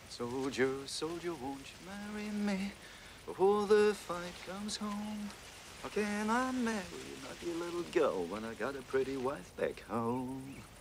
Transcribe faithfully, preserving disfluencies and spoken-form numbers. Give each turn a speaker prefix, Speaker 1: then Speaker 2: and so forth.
Speaker 1: Soldier, soldier, won't you marry me before the fight comes home? How can I marry an ugly little girl when I got a pretty wife back home?